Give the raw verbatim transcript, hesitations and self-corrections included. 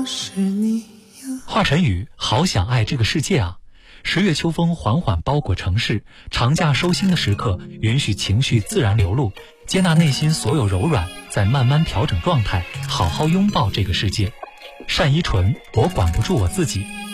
华晨宇，好想爱这个世界啊！十月秋风缓缓包裹城市，长假收心的时刻，允许情绪自然流露，接纳内心所有柔软，再慢慢调整状态，好好拥抱这个世界。单依纯，我管不住我自己，